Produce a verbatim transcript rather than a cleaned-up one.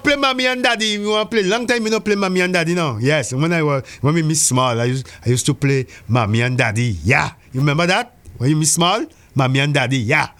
play mommy and daddy. You want to play? Long time you don't play mommy and daddy now. Yes, when I was when we miss small, I used I used to play mommy and daddy. Yeah, you remember that? When you miss small, mommy and daddy. Yeah.